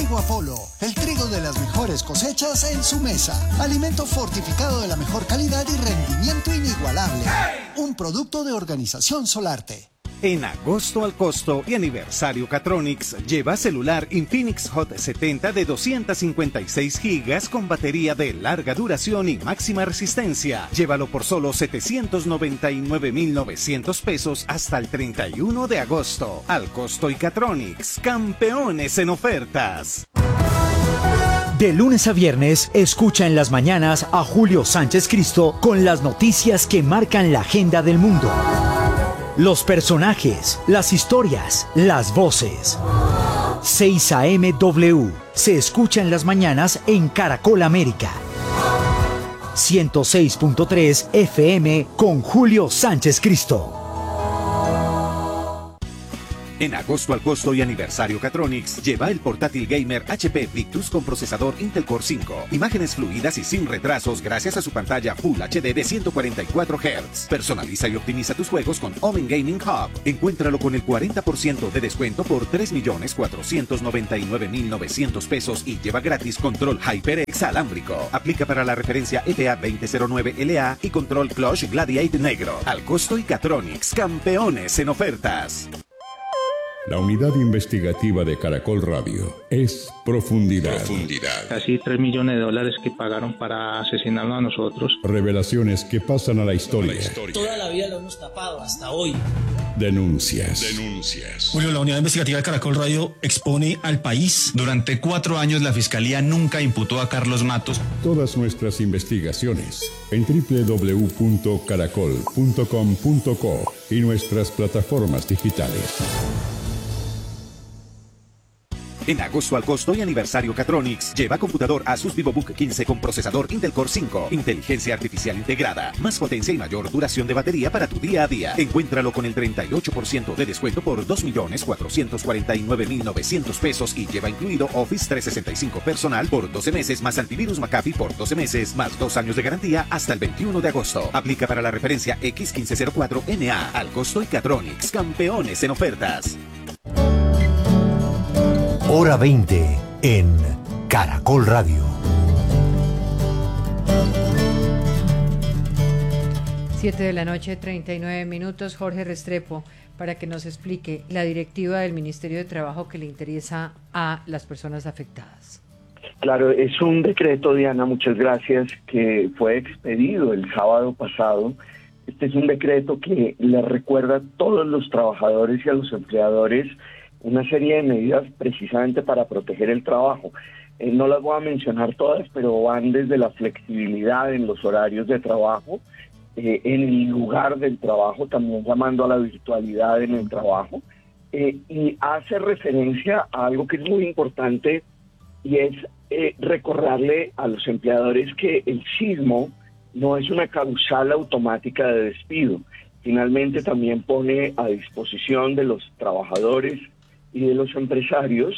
Trigo Apolo, el trigo de las mejores cosechas en su mesa. Alimento fortificado de la mejor calidad y rendimiento inigualable. Un producto de Organización Solarte. En agosto al costo y aniversario Catronics, lleva celular Infinix Hot 70 de 256 gigas con batería de larga duración y máxima resistencia. Llévalo por solo 799,900 pesos hasta el 31 de agosto. Al costo y Catronics, campeones en ofertas. De lunes a viernes, escucha en las mañanas a Julio Sánchez Cristo con las noticias que marcan la agenda del mundo. Los personajes, las historias, las voces. 6 AM W se escucha en las mañanas en Caracol América. 106.3 FM con Julio Sánchez Cristo. En agosto al costo y aniversario Catronics, lleva el portátil gamer HP Victus con procesador Intel Core 5. Imágenes fluidas y sin retrasos gracias a su pantalla Full HD de 144 Hz. Personaliza y optimiza tus juegos con Omen Gaming Hub. Encuéntralo con el 40% de descuento por 3,499,900 pesos y lleva gratis control HyperX alámbrico. Aplica para la referencia ETA 2009 LA y control Clutch Gladiator negro. Al costo y Catronics, campeones en ofertas. La unidad investigativa de Caracol Radio es Profundidad. Casi $3 millones que pagaron para asesinarnos a nosotros. Revelaciones que pasan a la historia. Toda la vida lo hemos tapado, hasta hoy. Denuncias. Julio, la unidad investigativa de Caracol Radio expone al país. Durante 4 años la Fiscalía nunca imputó a Carlos Matos. Todas nuestras investigaciones en www.caracol.com.co y nuestras plataformas digitales. En agosto al costo y aniversario Catronics, lleva computador Asus VivoBook 15 con procesador Intel Core 5, inteligencia artificial integrada, más potencia y mayor duración de batería para tu día a día. Encuéntralo con el 38% de descuento por 2,449,900 pesos y lleva incluido Office 365 personal por 12 meses más antivirus McAfee por 12 meses más 2 años de garantía hasta el 21 de agosto. Aplica para la referencia X1504NA. Al costo y Catronics, campeones en ofertas. Hora 20 en Caracol Radio. 7 de la noche, 39 minutos. Jorge Restrepo, para que nos explique la directiva del Ministerio de Trabajo que le interesa a las personas afectadas. Claro, es un decreto, Diana, muchas gracias, que fue expedido el sábado pasado. Este es un decreto que le recuerda a todos los trabajadores y a los empleadores una serie de medidas precisamente para proteger el trabajo. No las voy a mencionar todas, pero van desde la flexibilidad en los horarios de trabajo, en el lugar del trabajo, también llamando a la virtualidad en el trabajo, y hace referencia a algo que es muy importante, y es recordarle a los empleadores que el sismo no es una causal automática de despido. Finalmente también pone a disposición de los trabajadores y de los empresarios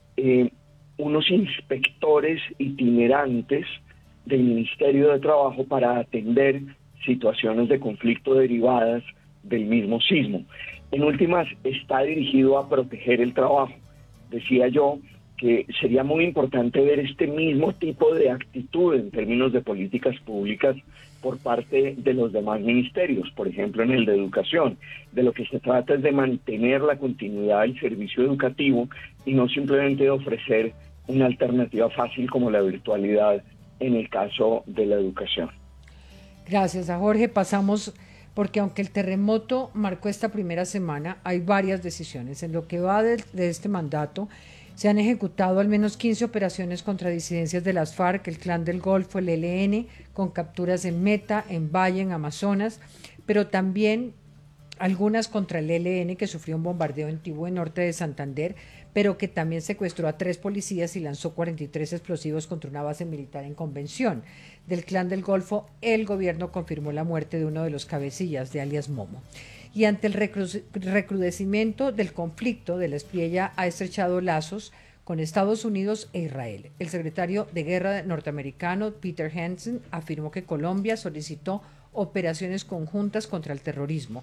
unos inspectores itinerantes del Ministerio de Trabajo para atender situaciones de conflicto derivadas del mismo sismo. En últimas, está dirigido a proteger el trabajo. Decía yo que sería muy importante ver este mismo tipo de actitud en términos de políticas públicas por parte de los demás ministerios, por ejemplo en el de educación. De lo que se trata es de mantener la continuidad del servicio educativo y no simplemente de ofrecer una alternativa fácil como la virtualidad en el caso de la educación. Gracias a Jorge. Pasamos, porque aunque el terremoto marcó esta primera semana, hay varias decisiones. En lo que va de este mandato, se han ejecutado al menos 15 operaciones contra disidencias de las FARC, el Clan del Golfo, el ELN, con capturas en Meta, en Valle, en Amazonas, pero también algunas contra el ELN, que sufrió un bombardeo en Tibú, en norte de Santander, pero que también secuestró a 3 policías y lanzó 43 explosivos contra una base militar en Convención. Del Clan del Golfo, el gobierno confirmó la muerte de uno de los cabecillas, de alias Momo. Y ante el recrudecimiento del conflicto, de la Espriella ha estrechado lazos con Estados Unidos e Israel. El secretario de Guerra norteamericano, Peter Hansen, afirmó que Colombia solicitó operaciones conjuntas contra el terrorismo.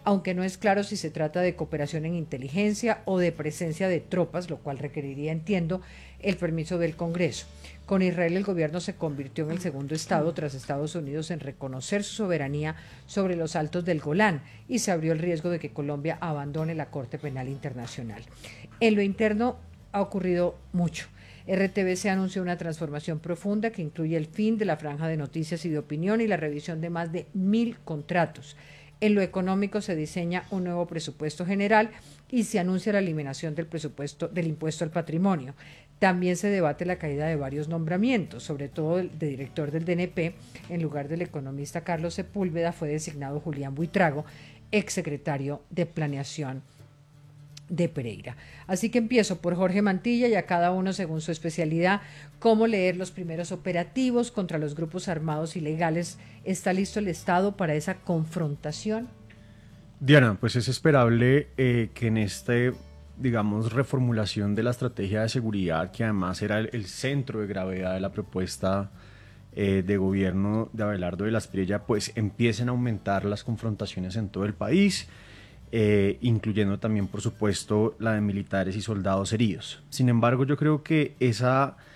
aunque no es claro si se trata de cooperación en inteligencia o de presencia de tropas, lo cual requeriría, entiendo, el permiso del Congreso. Con Israel el gobierno se convirtió en el segundo estado tras Estados Unidos en reconocer su soberanía sobre los altos del Golán y se abrió el riesgo de que Colombia abandone la Corte Penal Internacional. En lo interno ha ocurrido mucho. RTBC anunció una transformación profunda que incluye el fin de la franja de noticias y de opinión y la revisión de más de 1.000 contratos. En lo económico se diseña un nuevo presupuesto general y se anuncia la eliminación del impuesto al patrimonio. También se debate la caída de varios nombramientos, sobre todo el de director del DNP. En lugar del economista Carlos Sepúlveda fue designado Julián Buitrago, exsecretario de Planeación de Pereira. Así que empiezo por Jorge Mantilla y a cada uno según su especialidad, cómo leer los primeros operativos contra los grupos armados ilegales. ¿Está listo el Estado para esa confrontación? Diana, pues es esperable que en digamos, reformulación de la estrategia de seguridad, que además era el centro de gravedad de la propuesta de gobierno de Abelardo de la Espriella, pues empiecen a aumentar las confrontaciones en todo el país, incluyendo también, por supuesto, la de militares y soldados heridos. Sin embargo, yo creo que ese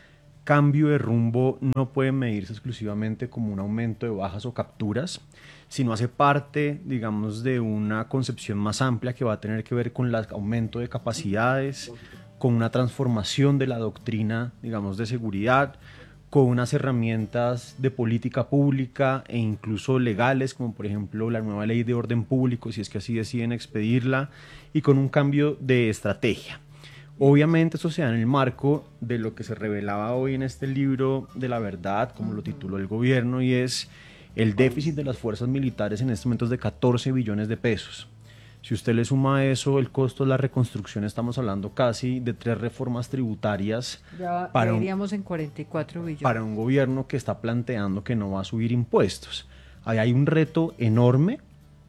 cambio de rumbo no puede medirse exclusivamente como un aumento de bajas o capturas, sino hace parte, digamos, de una concepción más amplia que va a tener que ver con el aumento de capacidades, con una transformación de la doctrina, digamos, de seguridad, con unas herramientas de política pública e incluso legales, como por ejemplo la nueva ley de orden público, si es que así deciden expedirla, y con un cambio de estrategia. Obviamente eso se da en el marco de lo que se revelaba hoy en este libro de la verdad, como lo tituló el gobierno, y es el déficit de las fuerzas militares en estos momentos de 14 billones de pesos. Si usted le suma a eso el costo de la reconstrucción, estamos hablando casi de 3 reformas tributarias. Ya iríamos en 44 billones. Para un gobierno que está planteando que no va a subir impuestos. Ahí hay un reto enorme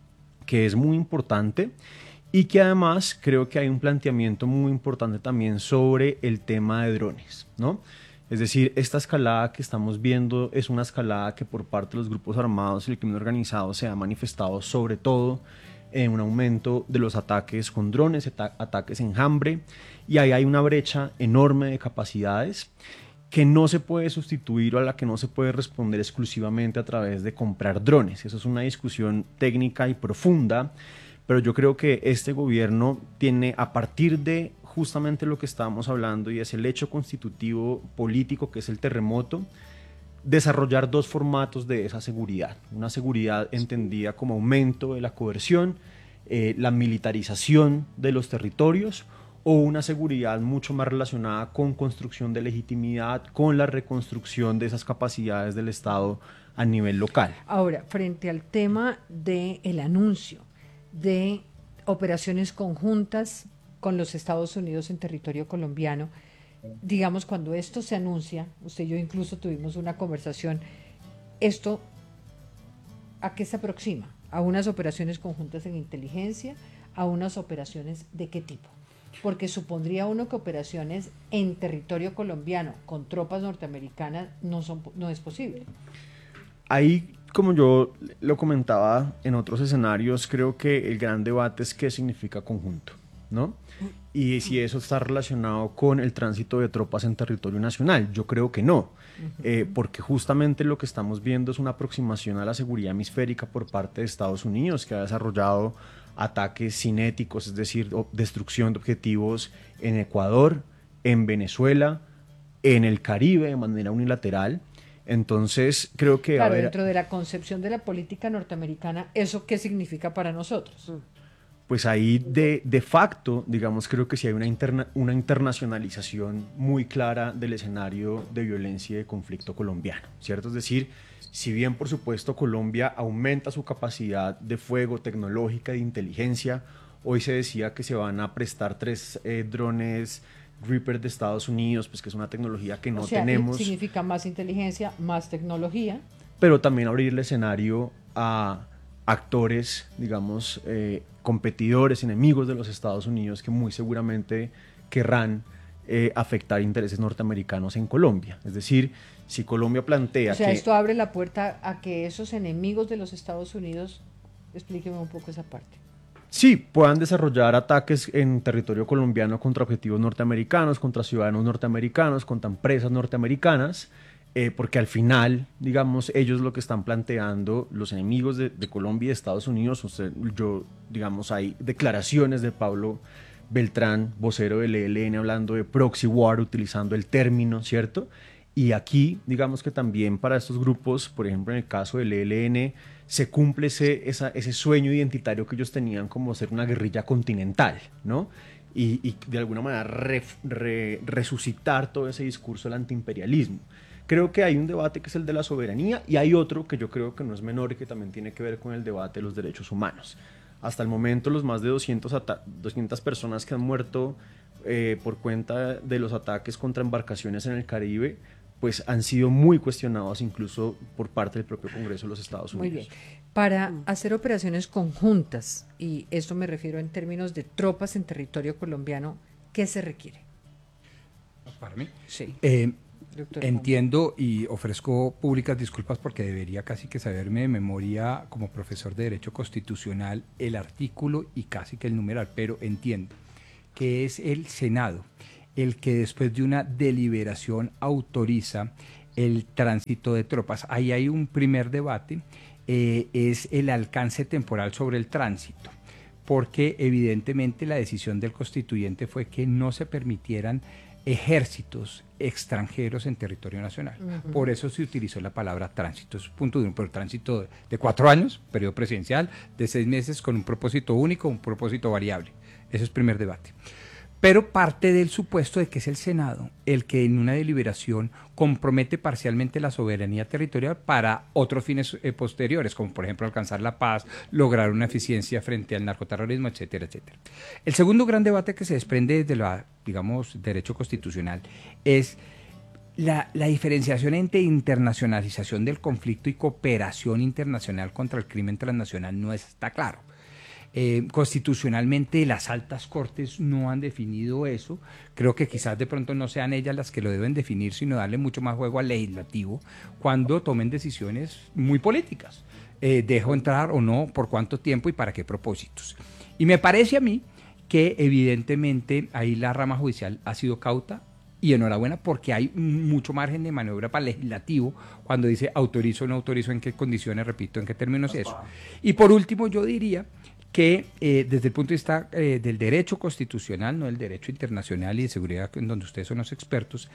que es muy importante y que además creo que hay un planteamiento muy importante también sobre el tema de drones, ¿no? Es decir, esta escalada que estamos viendo es una escalada que por parte de los grupos armados y el crimen organizado se ha manifestado sobre todo en un aumento de los ataques con drones, ataques enjambre, y ahí hay una brecha enorme de capacidades que no se puede sustituir o a la que no se puede responder exclusivamente a través de comprar drones. Eso es una discusión técnica y profunda, pero yo creo que este gobierno tiene, a partir de justamente lo que estábamos hablando, y es el hecho constitutivo político que es el terremoto, desarrollar 2 formatos de esa seguridad. Una seguridad entendida como aumento de la coerción, la militarización de los territorios, o una seguridad mucho más relacionada con construcción de legitimidad, con la reconstrucción de esas capacidades del Estado a nivel local. Ahora, frente al tema del anuncio de operaciones conjuntas con los Estados Unidos en territorio colombiano, digamos, cuando esto se anuncia, usted y yo incluso tuvimos una conversación, ¿esto a qué se aproxima? ¿A unas operaciones conjuntas en inteligencia? ¿A unas operaciones de qué tipo? Porque supondría uno que operaciones en territorio colombiano con tropas norteamericanas no es posible. Ahí, como yo lo comentaba en otros escenarios, creo que el gran debate es qué significa conjunto, ¿no? Y si eso está relacionado con el tránsito de tropas en territorio nacional. Yo creo que no, porque justamente lo que estamos viendo es una aproximación a la seguridad hemisférica por parte de Estados Unidos, que ha desarrollado ataques cinéticos, es decir, destrucción de objetivos en Ecuador, en Venezuela, en el Caribe de manera unilateral. Entonces creo que... Claro, dentro de la concepción de la política norteamericana, ¿eso qué significa para nosotros? Pues ahí de facto, digamos, creo que sí hay una internacionalización muy clara del escenario de violencia y de conflicto colombiano, ¿cierto? Es decir, si bien por supuesto Colombia aumenta su capacidad de fuego tecnológica, de inteligencia, hoy se decía que se van a prestar 3 drones Reaper de Estados Unidos, pues que es una tecnología que no tenemos. Significa más inteligencia, más tecnología. Pero también abrir el escenario a actores, digamos, competidores, enemigos de los Estados Unidos que muy seguramente querrán afectar intereses norteamericanos en Colombia. Es decir, si Colombia plantea que... esto abre la puerta a que esos enemigos de los Estados Unidos, explíqueme un poco esa parte. sí, puedan desarrollar ataques en territorio colombiano contra objetivos norteamericanos, contra ciudadanos norteamericanos, contra empresas norteamericanas, porque al final, digamos, ellos lo que están planteando, los enemigos de Colombia y de Estados Unidos, digamos, hay declaraciones de Pablo Beltrán, vocero del ELN, hablando de proxy war, utilizando el término, ¿cierto? Y aquí, digamos que también para estos grupos, por ejemplo, en el caso del ELN, se cumple ese sueño identitario que ellos tenían como ser una guerrilla continental, ¿no? Y de alguna manera resucitar todo ese discurso del antiimperialismo. Creo que hay un debate que es el de la soberanía y hay otro que yo creo que no es menor y que también tiene que ver con el debate de los derechos humanos. Hasta el momento, los más de 200 personas que han muerto por cuenta de los ataques contra embarcaciones en el Caribe, pues han sido muy cuestionados incluso por parte del propio Congreso de los Estados Unidos. Muy bien. Para hacer operaciones conjuntas, y esto me refiero en términos de tropas en territorio colombiano, ¿qué se requiere? ¿Para mí? Sí. Entiendo y ofrezco públicas disculpas porque debería casi que saberme de memoria como profesor de Derecho Constitucional el artículo y casi que el numeral, pero entiendo que es el Senado el que después de una deliberación autoriza el tránsito de tropas. Ahí hay un primer debate, es el alcance temporal sobre el tránsito, porque evidentemente la decisión del constituyente fue que no se permitieran ejércitos extranjeros en territorio nacional. Por eso se utilizó la palabra tránsito. Es punto de uno, pero tránsito de 4 años, periodo presidencial, de 6 meses con un propósito único, un propósito variable. Ese es el primer debate. Pero parte del supuesto de que es el Senado el que en una deliberación compromete parcialmente la soberanía territorial para otros fines posteriores, como por ejemplo alcanzar la paz, lograr una eficiencia frente al narcoterrorismo, etcétera, etcétera. El segundo gran debate que se desprende de la, digamos, derecho constitucional es la diferenciación entre internacionalización del conflicto y cooperación internacional contra el crimen transnacional no está claro. Constitucionalmente las altas cortes no han definido eso. Creo que quizás de pronto no sean ellas las que lo deben definir, sino darle mucho más juego al legislativo cuando tomen decisiones muy políticas. Dejo entrar o no, por cuánto tiempo y para qué propósitos. Y me parece a mí que evidentemente ahí la rama judicial ha sido cauta, y enhorabuena porque hay mucho margen de maniobra para el legislativo cuando dice autorizo o no autorizo, en qué condiciones, repito, en qué términos eso. Y por último yo diría que desde el punto de vista del derecho constitucional, no del derecho internacional y de seguridad, en donde ustedes son los expertos,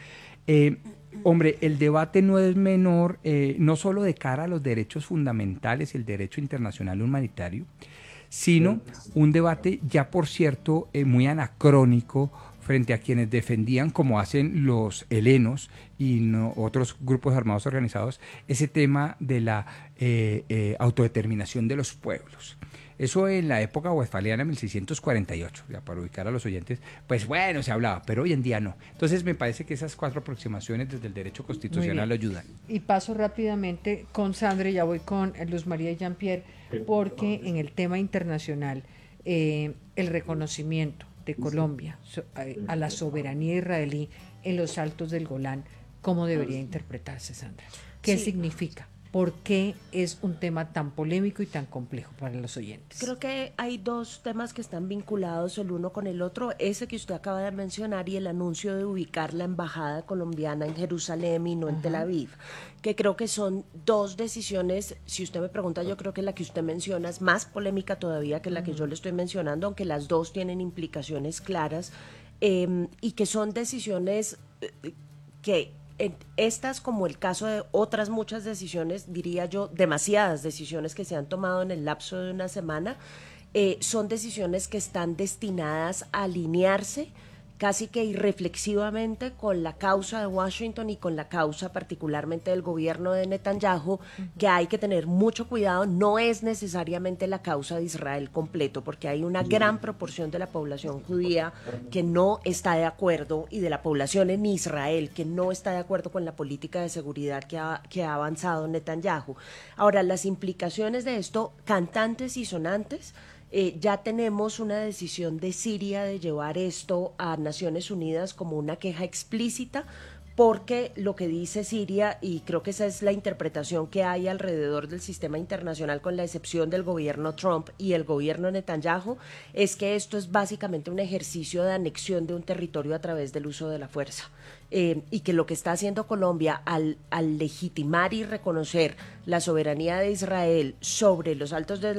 hombre, el debate no es menor, no solo de cara a los derechos fundamentales y el derecho internacional humanitario, sino un debate ya, por cierto, muy anacrónico frente a quienes defendían, como hacen los helenos y otros grupos armados organizados, ese tema de la autodeterminación de los pueblos. Eso en la época westfaliana, 1648, ya para ubicar a los oyentes, pues bueno, se hablaba, pero hoy en día no. Entonces me parece que esas 4 aproximaciones desde el derecho constitucional lo ayudan. Y paso rápidamente con Sandra, ya voy con Luz María y Jean-Pierre, porque en el tema internacional, el reconocimiento de Colombia a la soberanía israelí en los Altos del Golán, ¿cómo debería interpretarse, Sandra? ¿Qué significa? ¿Por qué es un tema tan polémico y tan complejo para los oyentes? Creo que hay 2 temas que están vinculados el uno con el otro, ese que usted acaba de mencionar y el anuncio de ubicar la embajada colombiana en Jerusalén y no en Tel Aviv, que creo que son 2 decisiones. Si usted me pregunta, yo creo que la que usted menciona es más polémica todavía que la que yo le estoy mencionando, aunque las 2 tienen implicaciones claras y que son decisiones que estas, como el caso de otras muchas decisiones, diría yo, demasiadas decisiones que se han tomado en el lapso de una semana, son decisiones que están destinadas a alinearse casi que irreflexivamente con la causa de Washington y con la causa particularmente del gobierno de Netanyahu, que hay que tener mucho cuidado, no es necesariamente la causa de Israel completo, porque hay una gran proporción de la población judía que no está de acuerdo y de la población en Israel que no está de acuerdo con la política de seguridad que ha avanzado Netanyahu. Ahora, las implicaciones de esto, cantantes y sonantes. Ya tenemos una decisión de Siria de llevar esto a Naciones Unidas como una queja explícita porque lo que dice Siria, y creo que esa es la interpretación que hay alrededor del sistema internacional, con la excepción del gobierno Trump y el gobierno Netanyahu, es que esto es básicamente un ejercicio de anexión de un territorio a través del uso de la fuerza. Y que lo que está haciendo Colombia al legitimar y reconocer la soberanía de Israel sobre los altos del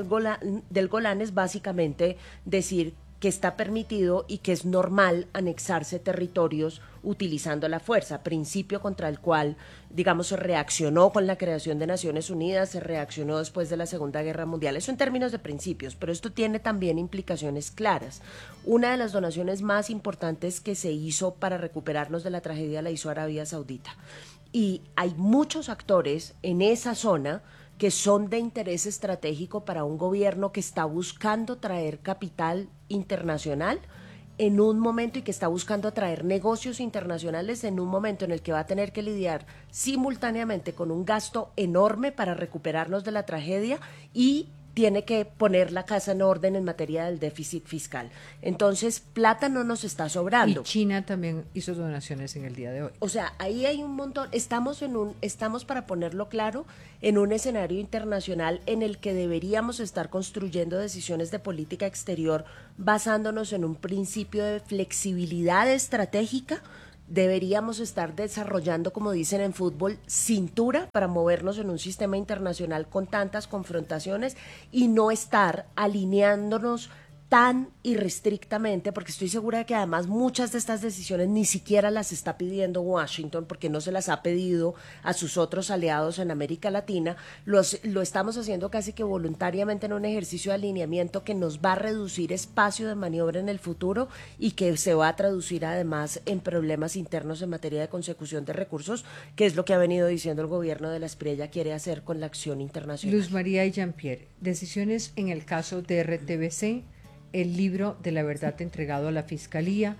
Golán es básicamente decir que está permitido y que es normal anexarse territorios utilizando la fuerza, principio contra el cual, digamos, se reaccionó con la creación de Naciones Unidas, se reaccionó después de la Segunda Guerra Mundial. Eso en términos de principios, pero esto tiene también implicaciones claras. Una de las donaciones más importantes que se hizo para recuperarnos de la tragedia la hizo Arabia Saudita. Y hay muchos actores en esa zona que son de interés estratégico para un gobierno que está buscando traer capital internacional en un momento y que está buscando atraer negocios internacionales en un momento en el que va a tener que lidiar simultáneamente con un gasto enorme para recuperarnos de la tragedia y tiene que poner la casa en orden en materia del déficit fiscal. Entonces, plata no nos está sobrando. Y China también hizo donaciones en el día de hoy. O sea, ahí hay un montón. Estamos, para ponerlo claro, en un escenario internacional en el que deberíamos estar construyendo decisiones de política exterior basándonos en un principio de flexibilidad estratégica. Deberíamos estar desarrollando, como dicen en fútbol, cintura para movernos en un sistema internacional con tantas confrontaciones y no estar alineándonos tan irrestrictamente, porque estoy segura de que además muchas de estas decisiones ni siquiera las está pidiendo Washington, porque no se las ha pedido a sus otros aliados en América Latina. Lo estamos haciendo casi que voluntariamente en un ejercicio de alineamiento que nos va a reducir espacio de maniobra en el futuro y que se va a traducir además en problemas internos en materia de consecución de recursos, que es lo que ha venido diciendo el gobierno de la Espriella quiere hacer con la acción internacional. Luz María y Jean-Pierre, decisiones en el caso de RTBC, el libro de la verdad entregado a la Fiscalía,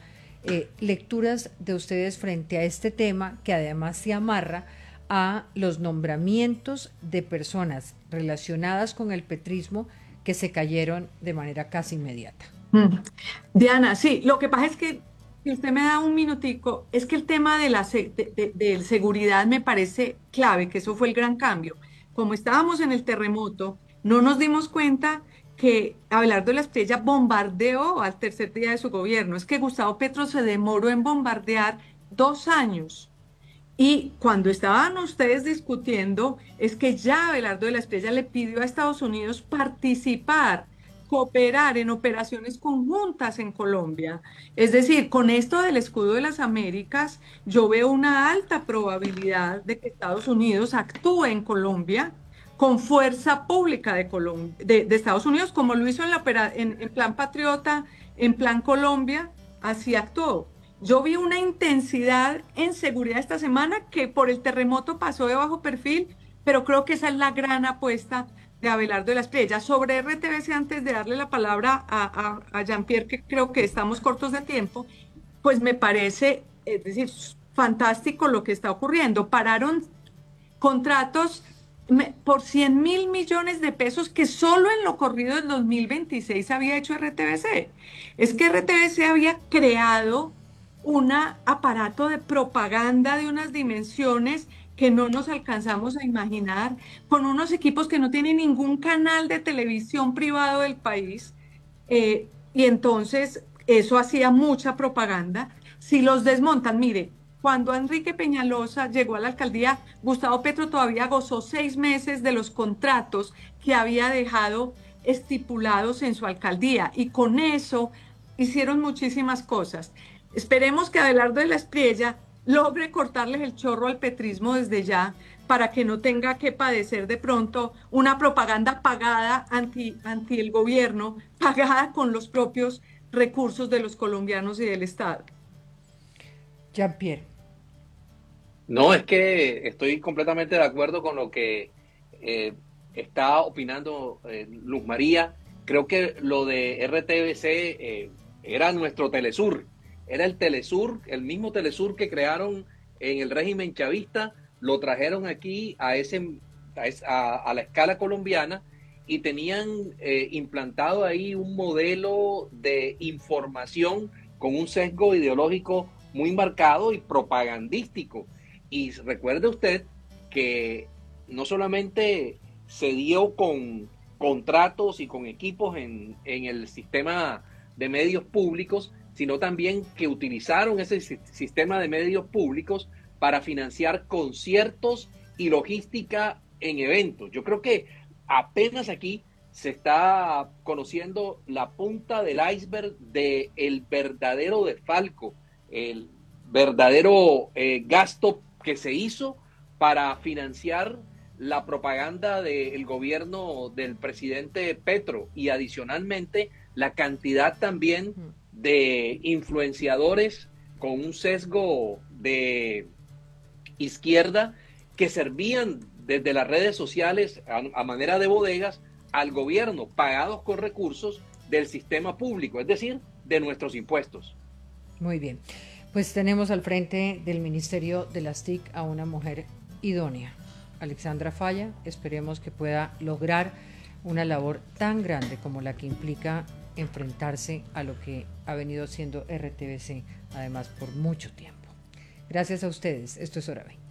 lecturas de ustedes frente a este tema que además se amarra a los nombramientos de personas relacionadas con el petrismo que se cayeron de manera casi inmediata. Diana, sí, lo que pasa es que, si usted me da un minutico, es que el tema de la seguridad me parece clave, que eso fue el gran cambio. Como estábamos en el terremoto, no nos dimos cuenta que Abelardo de la Espriella bombardeó al tercer día de su gobierno. Es que Gustavo Petro se demoró en bombardear 2 años. Y cuando estaban ustedes discutiendo, es que ya Abelardo de la Espriella le pidió a Estados Unidos participar, cooperar en operaciones conjuntas en Colombia. Es decir, con esto del escudo de las Américas, yo veo una alta probabilidad de que Estados Unidos actúe en Colombia con fuerza pública de Estados Unidos, como lo hizo en Plan Patriota, en Plan Colombia, así actuó. Yo vi una intensidad en seguridad esta semana que por el terremoto pasó de bajo perfil, pero creo que esa es la gran apuesta de Abelardo de la Espriella. Sobre RTBC, antes de darle la palabra a Jean-Pierre, que creo que estamos cortos de tiempo, pues me parece, es decir, fantástico lo que está ocurriendo. Pararon contratos por 100.000 millones de pesos que solo en lo corrido del 2026 había hecho RTBC. Es que RTBC había creado un aparato de propaganda de unas dimensiones que no nos alcanzamos a imaginar, con unos equipos que no tienen ningún canal de televisión privado del país, y entonces eso hacía mucha propaganda. Si los desmontan, mire, cuando Enrique Peñalosa llegó a la alcaldía, Gustavo Petro todavía gozó 6 meses de los contratos que había dejado estipulados en su alcaldía, y con eso hicieron muchísimas cosas. Esperemos que Abelardo de la Espriella logre cortarles el chorro al petrismo desde ya, para que no tenga que padecer de pronto una propaganda pagada anti el gobierno, pagada con los propios recursos de los colombianos y del Estado. Jean-Pierre. No, es que estoy completamente de acuerdo con lo que está opinando Luz María. Creo que lo de RTBC era nuestro Telesur. Era el Telesur, el mismo Telesur que crearon en el régimen chavista, lo trajeron aquí a la escala colombiana y tenían implantado ahí un modelo de información con un sesgo ideológico muy marcado y propagandístico. Y recuerde usted que no solamente se dio con contratos y con equipos en el sistema de medios públicos, sino también que utilizaron ese sistema de medios públicos para financiar conciertos y logística en eventos. Yo creo que apenas aquí se está conociendo la punta del iceberg del verdadero desfalco, el verdadero gasto que se hizo para financiar la propaganda del gobierno del presidente Petro, y adicionalmente la cantidad también de influenciadores con un sesgo de izquierda que servían desde las redes sociales a manera de bodegas al gobierno, pagados con recursos del sistema público, es decir, de nuestros impuestos. Muy bien, pues tenemos al frente del Ministerio de las TIC a una mujer idónea, Alexandra Falla. Esperemos que pueda lograr una labor tan grande como la que implica enfrentarse a lo que ha venido siendo RTBC, además por mucho tiempo. Gracias a ustedes. Esto es Hora 20.